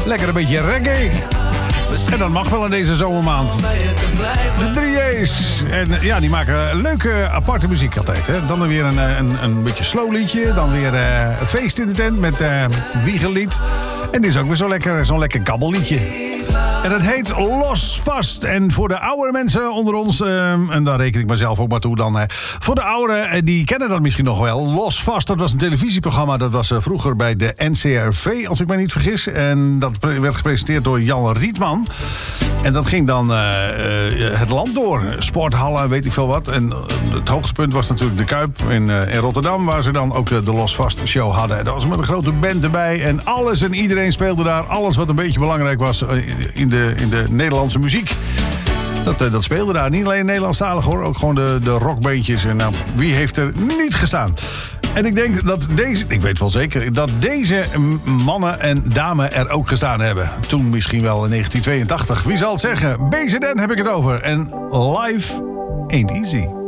Lekker een beetje reggae. En dat mag wel in deze zomermaand. De 3A's. En ja, die maken leuke, aparte muziek altijd. Hè? Dan weer een beetje slow liedje. Dan weer een feest in de tent met wiegellied. En dit is ook weer zo'n lekker kabbelliedje. En dat heet Los Vast. En voor de oudere mensen onder ons, en daar reken ik mezelf ook maar toe dan. Voor de ouderen, die kennen dat misschien nog wel. Los Vast, dat was een televisieprogramma. Dat was vroeger bij de NCRV, als ik mij niet vergis. En dat werd gepresenteerd door Jan Rietman. En dat ging dan het land door. Sporthallen, weet ik veel wat. En het hoogtepunt was natuurlijk de Kuip in Rotterdam, waar ze dan ook de Los Vast show hadden. En dat was met een grote band erbij. En alles en iedereen speelde daar. Alles wat een beetje belangrijk was in de Nederlandse muziek. Dat speelde daar. Niet alleen Nederlandstalig hoor. Ook gewoon de rockbeentjes. En nou, wie heeft er niet gestaan? En ik denk dat ik weet wel zeker, dat deze mannen en dames er ook gestaan hebben. Toen misschien wel in 1982. Wie zal het zeggen? BZN heb ik het over. En life ain't easy.